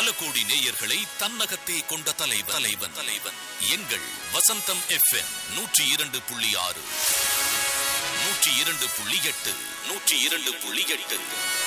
பல கோடி நேயர்களை தன்னகத்தே கொண்ட தலைவன் எங்கள் வசந்தம் FM 102.6 102.8